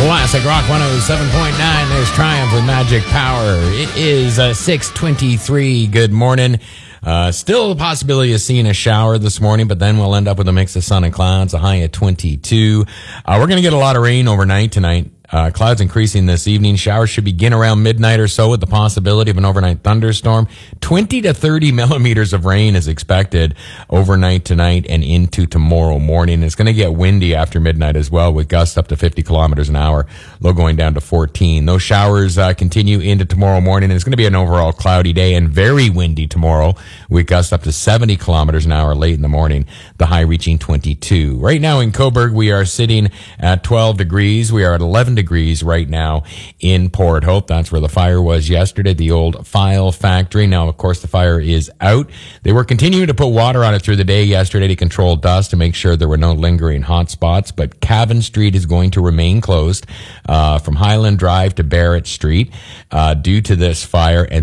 Classic Rock 107.9. There's Triumph with Magic Power. It is 6:23. Good morning. Still a possibility of seeing a shower this morning, but then we'll end up with a mix of sun and clouds, a high at 22. We're going to get a lot of rain overnight tonight. Clouds increasing this evening. Showers should begin around midnight or so with the possibility of an overnight thunderstorm. 20 to 30 millimeters of rain is expected overnight tonight and into tomorrow morning. It's going to get windy after midnight as well, with gusts up to 50 kilometers an hour, low going down to 14. Those showers continue into tomorrow morning, and it's going to be an overall cloudy day and very windy tomorrow, with gusts up to 70 kilometers an hour late in the morning, the high reaching 22. Right now in Cobourg, we are sitting at 12 degrees. We are at 11 degrees right now in Port Hope. That's where the fire was yesterday, the old file factory. Now, of course, the fire is out. They were continuing to put water on it through the day yesterday to control dust to make sure there were no lingering hot spots. But Cavan Street is going to remain closed from Highland Drive to Barrett Street due to this fire and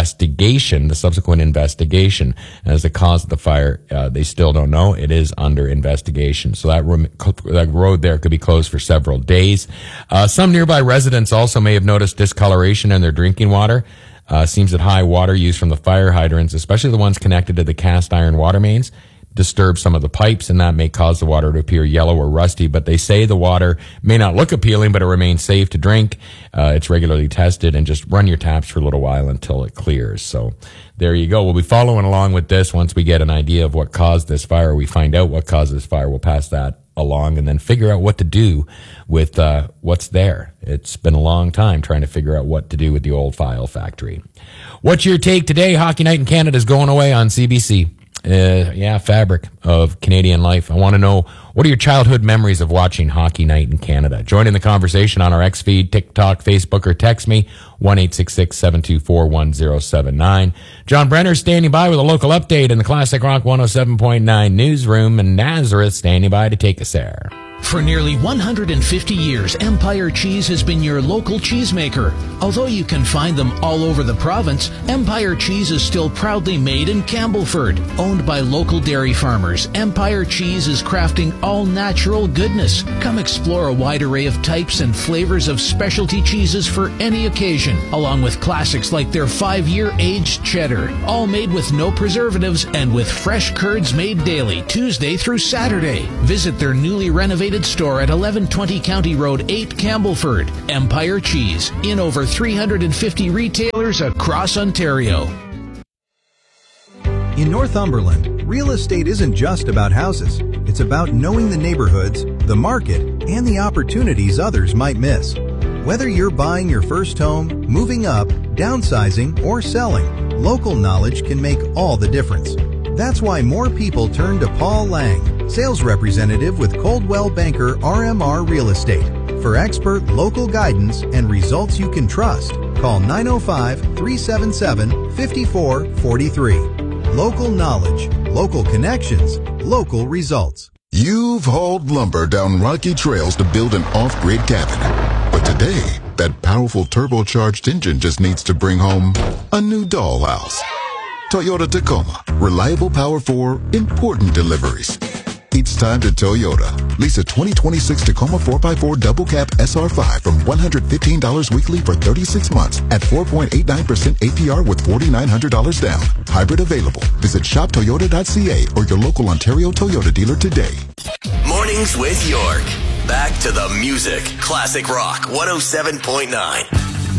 the subsequent investigation as the cause of the fire. They still don't know. It is under investigation. So that road there could be closed for several days. Some nearby residents also may have noticed discoloration in their drinking water. Seems that high water use from the fire hydrants, especially the ones connected to the cast iron water mains, disturb some of the pipes, and that may cause the water to appear yellow or rusty. But they say the water may not look appealing, but it remains safe to drink. It's regularly tested, and just run your taps for a little while until it clears. So there you go. We'll be following along with this. Once we get an idea of what caused this fire, we find out what caused this fire, we'll pass that along and then figure out what to do with what's there. It's been a long time trying to figure out what to do with the old file factory. What's your take today? Hockey Night in Canada is going away on CBC. Fabric of Canadian life. I want to know, what are your childhood memories of watching Hockey Night in Canada? Join in the conversation on our X feed, TikTok, Facebook, or text me, 1-866-724-1079. John Brenner standing by with a local update in the Classic Rock 107.9 newsroom, and Nazareth standing by to take us there. For nearly 150 years, Empire Cheese has been your local cheesemaker. Although you can find them all over the province, Empire Cheese is still proudly made in Campbellford. Owned by local dairy farmers, Empire Cheese is crafting all-natural goodness. Come explore a wide array of types and flavors of specialty cheeses for any occasion, along with classics like their 5-year aged cheddar, all made with no preservatives and with fresh curds made daily, Tuesday through Saturday. Visit their newly renovated store at 1120 County Road 8, Campbellford. Empire Cheese, in over 350 retailers across Ontario. In Northumberland, real estate isn't just about houses. It's about knowing the neighborhoods, the market, and the opportunities others might miss. Whether you're buying your first home, moving up, downsizing, or selling, local knowledge can make all the difference. That's why more people turn to Paul Lang, sales representative with Coldwell Banker RMR Real Estate. For expert local guidance and results you can trust, call 905-377-5443. Local knowledge, local connections, local results. You've hauled lumber down rocky trails to build an off-grid cabin. But today, that powerful turbocharged engine just needs to bring home a new dollhouse. Toyota Tacoma. Reliable power for important deliveries. It's time to Toyota. Lease a 2026 Tacoma 4x4 double cab SR5 from $115 weekly for 36 months at 4.89% APR with $4,900 down. Hybrid available. Visit shoptoyota.ca or your local Ontario Toyota dealer today. Mornings with York. Back to the music. Classic Rock 107.9.